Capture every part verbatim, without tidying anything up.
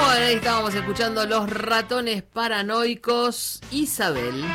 Ahí estábamos escuchando Los Ratones Paranoicos. Isabel.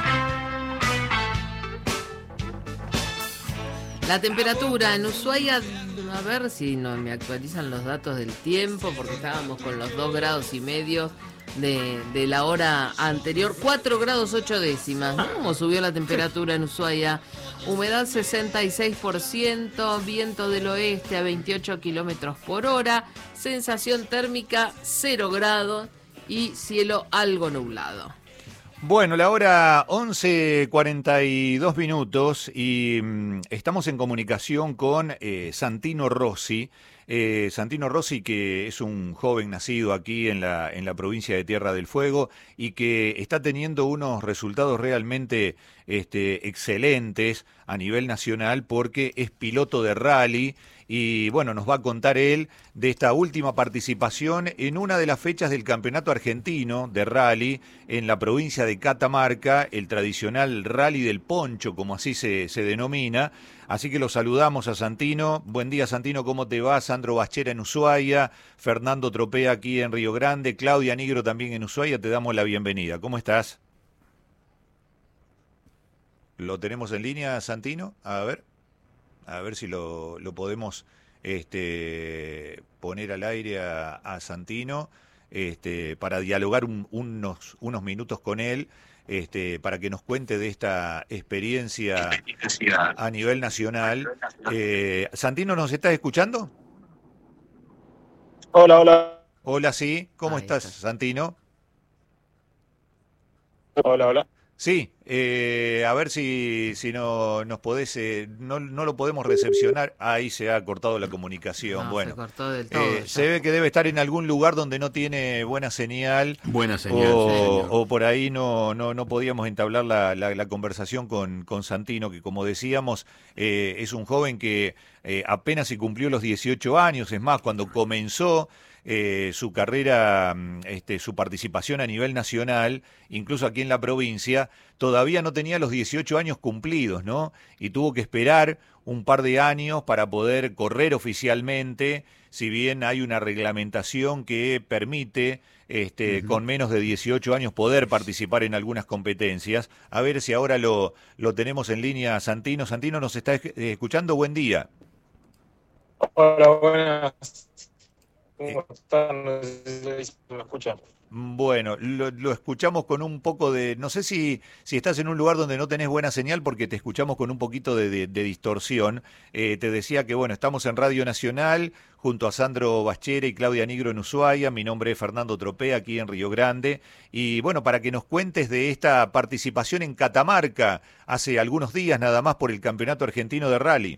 La temperatura en Ushuaia, a ver si no me actualizan los datos del tiempo, porque estábamos con los dos grados y medio de, de la hora anterior. Cuatro grados ocho décimas. ¿Cómo subió la temperatura en Ushuaia? Humedad sesenta y seis por ciento, viento del oeste a veintiocho kilómetros por hora, sensación térmica cero grados y cielo algo nublado. Bueno, la hora once cuarenta y dos minutos y mm, estamos en comunicación con eh, Santino Rossi. Eh, Santino Rossi, que es un joven nacido aquí en la, en la provincia de Tierra del Fuego y que está teniendo unos resultados realmente este, excelentes a nivel nacional porque es piloto de rally. Y bueno, nos va a contar él de esta última participación en una de las fechas del Campeonato Argentino de Rally en la provincia de Catamarca, el tradicional Rally del Poncho, como así se, se denomina. Así que lo saludamos a Santino. Buen día, Santino, ¿cómo te va? Sandro Bachera en Ushuaia, Fernando Tropea aquí en Río Grande, Claudia Nigro también en Ushuaia, te damos la bienvenida. ¿Cómo estás? ¿Lo tenemos en línea, Santino? A ver. A ver si lo, lo podemos este, poner al aire a, a Santino este, para dialogar un, unos, unos minutos con él, este, para que nos cuente de esta experiencia a nivel nacional. Eh, Santino, ¿nos estás escuchando? Hola, hola. Hola, sí. ¿Cómo Ahí estás, está. Santino? Hola, hola. Sí, eh, a ver si, si no nos podés, eh, no, no lo podemos recepcionar. Ahí se ha cortado la comunicación. No, Bueno, se cortó del todo. eh, ya. se ve que debe estar en algún lugar donde no tiene buena señal. Buena señal, o, sí, señor. o por ahí no, no, no podíamos entablar la, la, la conversación con, con Santino, que como decíamos, eh, es un joven que eh, apenas si cumplió los dieciocho años. Es más, cuando comenzó Eh, su carrera, este, su participación a nivel nacional, incluso aquí en la provincia, todavía no tenía los dieciocho años cumplidos, ¿no? Y tuvo que esperar un par de años para poder correr oficialmente, si bien hay una reglamentación que permite este, uh-huh. con menos de dieciocho años poder participar en algunas competencias. A ver si ahora lo, lo tenemos en línea, Santino. Santino, ¿nos está escuchando? Buen día. Hola, buenas. ¿Cómo están? No sé si me escuchan. Bueno, lo, lo escuchamos con un poco de... No sé si, si estás en un lugar donde no tenés buena señal porque te escuchamos con un poquito de, de, de distorsión. Eh, te decía que, bueno, estamos en Radio Nacional junto a Sandro Bachera y Claudia Nigro en Ushuaia. Mi nombre es Fernando Tropea, aquí en Río Grande. Y, bueno, para que nos cuentes de esta participación en Catamarca hace algunos días nada más por el Campeonato Argentino de Rally.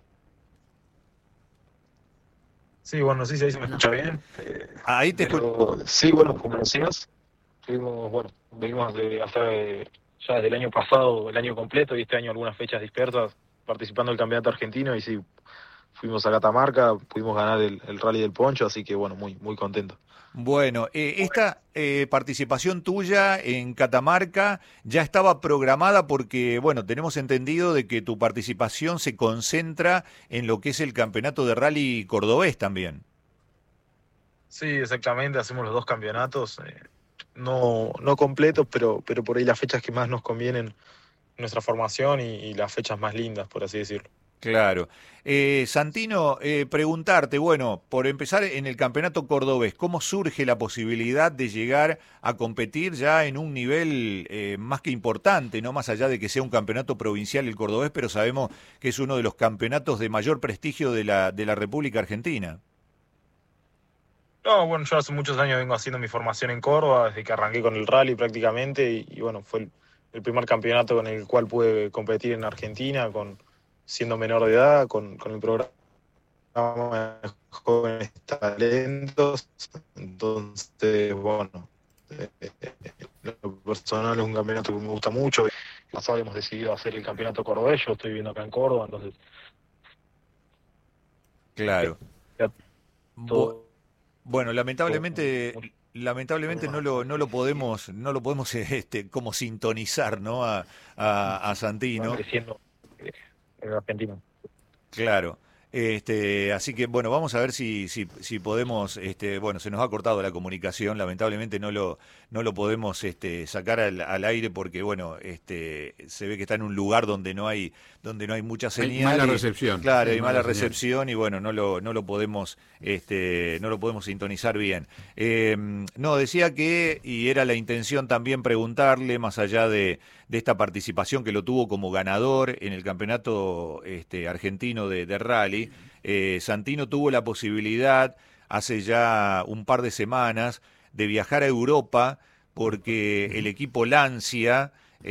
Sí, bueno, no sé si ahí se me escucha bien. Eh, ahí te pero, sí, bueno, como decías, tuvimos, bueno, venimos de hasta de, ya desde el año pasado, el año completo, y este año algunas fechas dispersas, participando del campeonato argentino, y sí, fuimos a Catamarca, pudimos ganar el, el Rally del Poncho, así que bueno, muy, muy contento. Bueno, eh, esta eh, participación tuya en Catamarca ya estaba programada porque, bueno, tenemos entendido de que tu participación se concentra en lo que es el campeonato de rally cordobés también. Sí, exactamente, hacemos los dos campeonatos, eh, no, no completos, pero, pero por ahí las fechas que más nos convienen, nuestra formación y, y las fechas más lindas, por así decirlo. Claro. Eh, Santino, eh, preguntarte, bueno, por empezar en el campeonato cordobés, ¿cómo surge la posibilidad de llegar a competir ya en un nivel eh, más que importante, no más allá de que sea un campeonato provincial el cordobés, pero sabemos que es uno de los campeonatos de mayor prestigio de la, de la República Argentina? No, bueno, yo hace muchos años vengo haciendo mi formación en Córdoba, desde que arranqué con el rally prácticamente, y, y bueno, fue el, el primer campeonato con el cual pude competir en Argentina, con siendo menor de edad, con, con el programa de Jóvenes Talentos. Entonces, bueno, eh, lo personal es un campeonato que me gusta mucho. El pasado hemos decidido hacer el campeonato cordobés, yo estoy viviendo acá en Córdoba, entonces... Claro. Eh, todo, bueno, lamentablemente... todo, Lamentablemente no lo no lo podemos no lo podemos este como sintonizar, ¿no? a, a, a Santino. Creciendo en Argentina. Claro. Este, así que bueno, vamos a ver si, si, si podemos, este, bueno, se nos ha cortado la comunicación, lamentablemente no lo, no lo podemos este, sacar al, al aire porque bueno, este, se ve que está en un lugar donde no hay, donde no hay mucha señal. Hay mala y, recepción. Claro, hay, hay mala, mala recepción y bueno, no lo, no lo podemos, este, no lo podemos sintonizar bien. Eh, no, decía que, y era la intención también preguntarle, más allá de, de esta participación que lo tuvo como ganador en el campeonato este, argentino de, de rally, eh, Santino tuvo la posibilidad hace ya un par de semanas de viajar a Europa porque el equipo Lancia,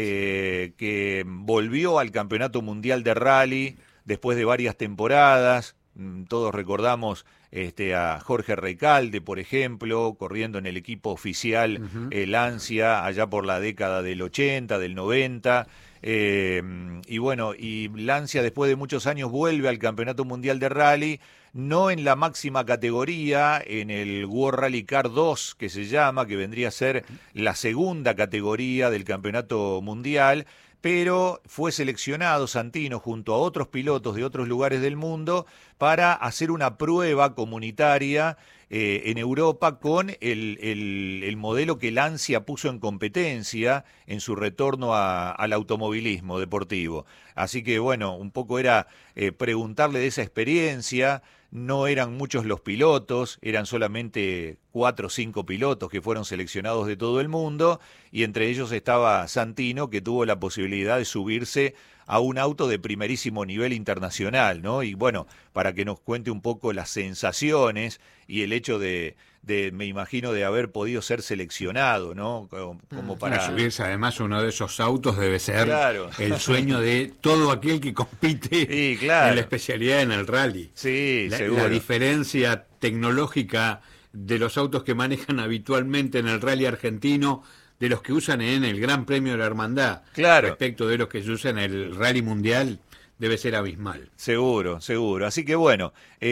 eh, que volvió al Campeonato Mundial de Rally después de varias temporadas, todos recordamos este, a Jorge Recalde, por ejemplo, corriendo en el equipo oficial uh-huh. eh, Lancia allá por la década del ochenta, del noventa. Eh, y bueno, y Lancia después de muchos años vuelve al Campeonato Mundial de Rally, no en la máxima categoría, en el World Rally Car dos, que se llama, que vendría a ser la segunda categoría del Campeonato Mundial, pero fue seleccionado Santino junto a otros pilotos de otros lugares del mundo para hacer una prueba comunitaria eh, en Europa con el, el, el modelo que Lancia puso en competencia en su retorno a, al automovilismo deportivo. Así que bueno, un poco era eh, preguntarle de esa experiencia. No eran muchos los pilotos, eran solamente cuatro o cinco pilotos que fueron seleccionados de todo el mundo, y entre ellos estaba Santino, que tuvo la posibilidad de subirse a un auto de primerísimo nivel internacional, ¿no? Y bueno, para que nos cuente un poco las sensaciones y el hecho de, de me imagino, de haber podido ser seleccionado, ¿no? Como, como para... Para subirse además uno de esos autos debe ser claro. el sueño de todo aquel que compite sí, claro. en la especialidad en el rally. Sí, la, seguro. La diferencia tecnológica de los autos que manejan habitualmente en el rally argentino de los que usan en el Gran Premio de la Hermandad claro. respecto de los que se usan en el rally mundial debe ser abismal. Seguro, seguro. Así que bueno,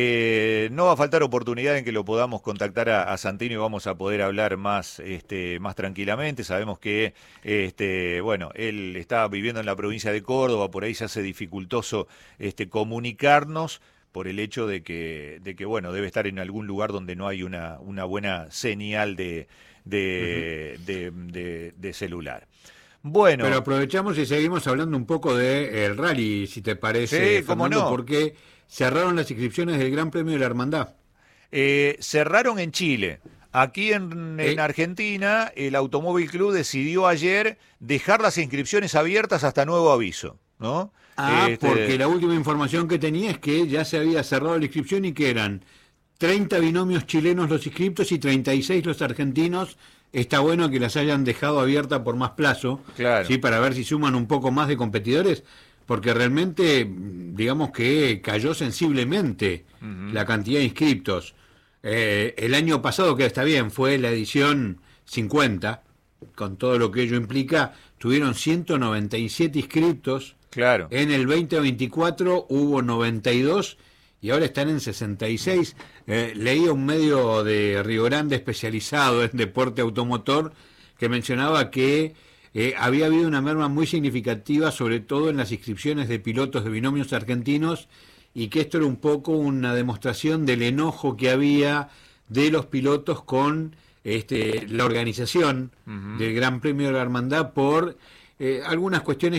eh, no va a faltar oportunidad en que lo podamos contactar a, a Santino y vamos a poder hablar más, este, más tranquilamente. Sabemos que, este, bueno, él está viviendo en la provincia de Córdoba, por ahí se hace dificultoso este, comunicarnos por el hecho de que, de que, bueno, debe estar en algún lugar donde no hay una, una buena señal de, de, uh-huh. de, de, de celular. Bueno. Pero aprovechamos y seguimos hablando un poco del rally, si te parece, sí, cómo Fernando, no. porque cerraron las inscripciones del Gran Premio de la Hermandad. Eh, cerraron en Chile. Aquí en, en eh. Argentina, el Automóvil Club decidió ayer dejar las inscripciones abiertas hasta nuevo aviso, ¿no? Ah, este... porque la última información que tenía es que ya se había cerrado la inscripción y que eran treinta binomios chilenos los inscriptos y treinta y seis los argentinos. Está bueno que las hayan dejado abierta por más plazo, claro. ¿sí? Para ver si suman un poco más de competidores, porque realmente, digamos que cayó sensiblemente uh-huh. la cantidad de inscriptos. Eh, el año pasado, que está bien, fue la edición cincuenta, con todo lo que ello implica, tuvieron ciento noventa y siete inscriptos. Claro. En el veinte veinticuatro hubo noventa y dos y ahora están en sesenta y seis. Eh, leía un medio de Río Grande especializado en deporte automotor que mencionaba que eh, había habido una merma muy significativa, sobre todo en las inscripciones de pilotos de binomios argentinos, y que esto era un poco una demostración del enojo que había de los pilotos con este, la organización uh-huh. del Gran Premio de la Hermandad por eh, algunas cuestiones